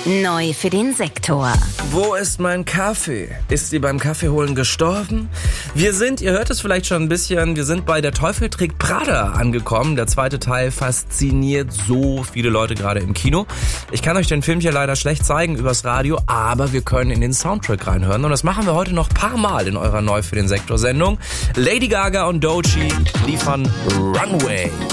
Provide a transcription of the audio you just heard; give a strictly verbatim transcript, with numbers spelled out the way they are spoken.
Neu für den Sektor. Wo ist mein Kaffee? Ist sie beim Kaffeeholen gestorben? Wir sind, ihr hört es vielleicht schon ein bisschen, wir sind bei Der Teufel trägt Prada angekommen. Der zweite Teil fasziniert so viele Leute gerade im Kino. Ich kann euch den Film hier leider schlecht zeigen übers Radio, aber wir können in den Soundtrack reinhören. Und das machen wir heute noch ein paar Mal in eurer Neu für den Sektor Sendung. Lady Gaga und Doechii liefern Runway.